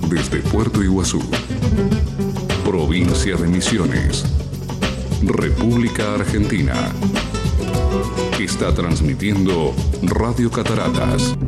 desde Puerto Iguazú, provincia de Misiones, República Argentina. Está transmitiendo Radio Cataratas.